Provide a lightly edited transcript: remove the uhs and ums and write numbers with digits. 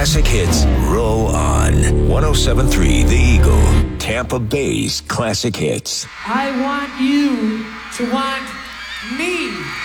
classic hits roll on. 107.3 The Eagle, Tampa Bay's classic hits. I want you to want me.